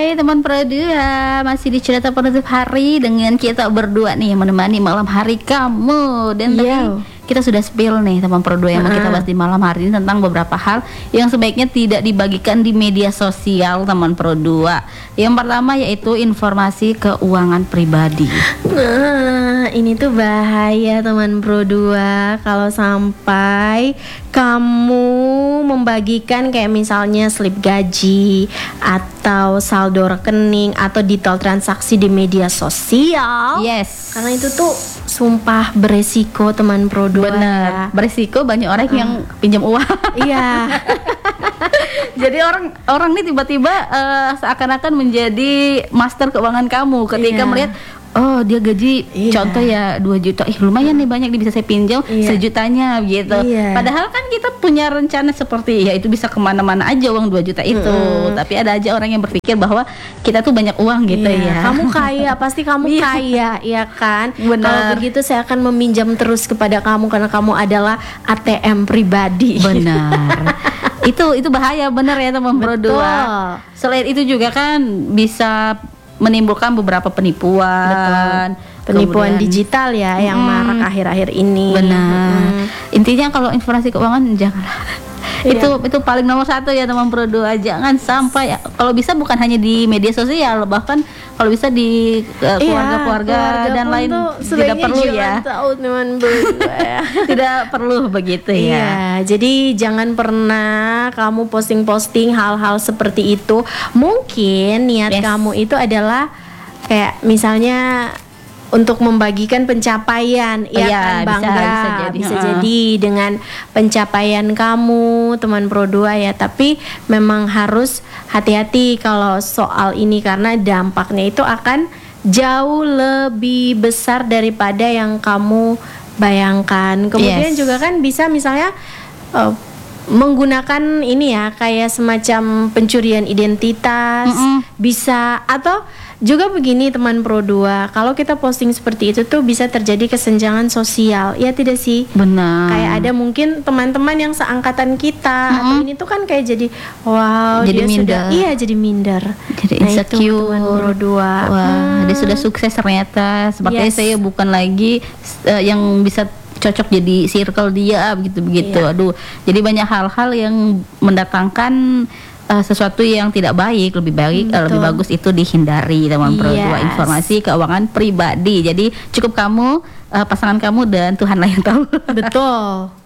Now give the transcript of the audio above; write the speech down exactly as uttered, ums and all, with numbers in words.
Hai teman Pro dua, masih di cerita penutup hari dengan kita berdua nih menemani malam hari kamu. Dan tadi kita sudah spill nih teman Pro dua yang mau kita bahas di malam hari ini tentang beberapa hal yang sebaiknya tidak dibagikan di media sosial teman Pro dua. Yang pertama yaitu informasi keuangan pribadi. Nah, ini tuh bahaya teman Pro dua kalau sampai kamu membagikan kayak misalnya slip gaji atau saldo rekening atau detail transaksi di media sosial. Yes. Karena itu tuh sumpah beresiko teman Pro dua. Benar. Ya. Beresiko banyak orang uh. yang pinjam uang. Iya. Jadi orang orang nih tiba-tiba uh, seakan-akan menjadi master keuangan kamu ketika yeah. melihat oh dia gaji yeah. contoh ya dua juta, ih lumayan nih banyak nih bisa saya pinjam yeah. sejutanya gitu. Yeah. Padahal kan kita punya rencana seperti ya itu bisa kemana-mana aja uang dua juta itu. Mm. Tapi ada aja orang yang berpikir bahwa kita tuh banyak uang gitu yeah. ya. Kamu kaya, pasti kamu kaya, ya kan? Benar. Kalau begitu saya akan meminjam terus kepada kamu karena kamu adalah A T M pribadi. Benar. itu itu bahaya benar ya teman Pro dua. Selain itu juga kan bisa menimbulkan beberapa penipuan. Betul. Penipuan kemudian, digital ya yang hmm, marak akhir-akhir ini. Benar. Hmm. Intinya kalau informasi keuangan janganlah. Iya. Itu itu paling nomor satu ya teman Pro dua. Jangan sampai kalau bisa bukan hanya di media sosial, bahkan kalau bisa di uh, keluarga-keluarga iya, dan lain tidak perlu ya. Tahu teman Pro dua ya. Tidak perlu begitu ya. Iya, jadi jangan pernah kamu posting-posting hal-hal seperti itu. Mungkin niat yes. kamu itu adalah kayak misalnya untuk membagikan pencapaian, ya, ya kan bangga, bisa, bisa jadi, bisa jadi dengan pencapaian kamu teman Pro dua ya. Tapi memang harus hati-hati kalau soal ini karena dampaknya itu akan jauh lebih besar daripada yang kamu bayangkan. Kemudian yes. juga kan bisa misalnya uh, menggunakan ini ya kayak semacam pencurian identitas, mm-mm. bisa atau juga begini teman Pro dua, kalau kita posting seperti itu tuh bisa terjadi kesenjangan sosial, ya tidak sih? Benar. Kayak ada mungkin teman-teman yang seangkatan kita mm-hmm. atau ini tuh kan kayak jadi wow, jadi dia minder. sudah iya jadi minder. Jadi nah, insecure. Itu teman Pro dua. Wah, hmm. dia sudah sukses ternyata. Sepertinya yes. saya bukan lagi uh, yang bisa cocok jadi circle dia begitu-begitu. Iya. Aduh, jadi banyak hal-hal yang mendatangkan Uh, sesuatu yang tidak baik. Lebih baik uh, lebih bagus itu dihindari teman Pro dua. Yes. Informasi keuangan pribadi. Jadi cukup kamu, uh, pasangan kamu dan Tuhanlah yang tahu. Betul.